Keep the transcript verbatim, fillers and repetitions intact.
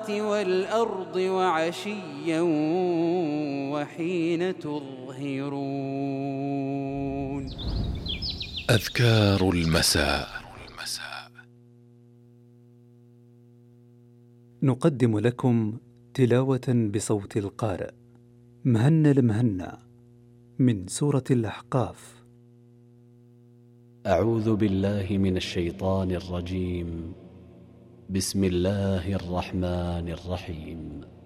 والأرض وعشيا وحين تظهرون. أذكار المساء. نقدم لكم تلاوة بصوت القارئ مهنا المهنا من سورة الأحقاف. أعوذ بالله من الشيطان الرجيم. بسم الله الرحمن الرحيم.